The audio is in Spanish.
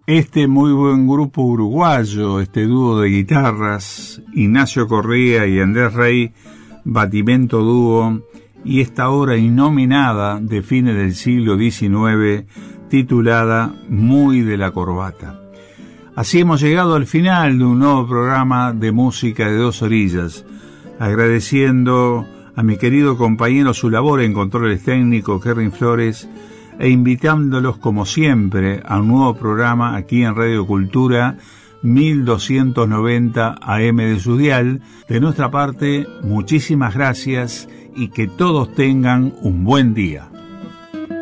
Este muy buen grupo uruguayo, este dúo de guitarras, Ignacio Correa y Andrés Rey, Batimento Dúo, y esta obra innominada de fines del siglo XIX, titulada Muy de la Corbata. Así hemos llegado al final de un nuevo programa de música de dos orillas, agradeciendo a mi querido compañero su labor en controles técnicos, Kerrin Flores, e invitándolos como siempre a un nuevo programa aquí en Radio Cultura 1290 AM de su dial. De nuestra parte, muchísimas gracias y que todos tengan un buen día.